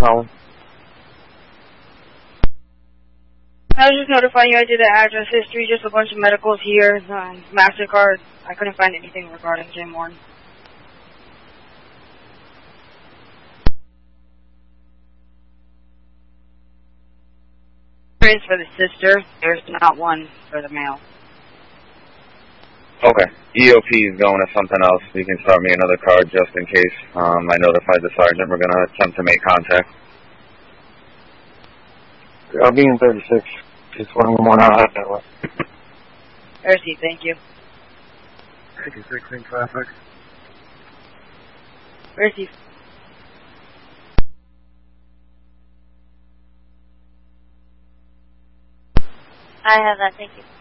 calling? I was just notifying you I did the address history, just a bunch of medicals here, MasterCard. I couldn't find anything regarding Jim Warren. There is for the sister. There's not one for the male. Okay. EOP is going to something else. You can start me another card just in case. I notified the sergeant we're going to attempt to make contact. I'll be in 36. Just one more out that way. Mercy, thank you. 56 in traffic. Mercy. I have that, thank you.